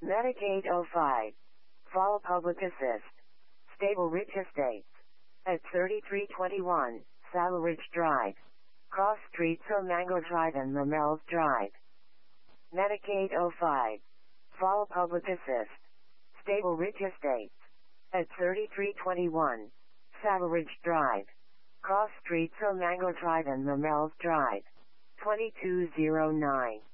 Medicaid 05. Fall Public Assist. Stable Ridge Estates. At 3321, Saddle Ridge Drive. Cross Streets on Mango Drive and Mamels Drive. Medicaid 05. Fall Public Assist. Stable Ridge Estates. At 3321, Saddle Ridge Drive. Cross Streets on Mango Drive and Mamels Drive. 2209.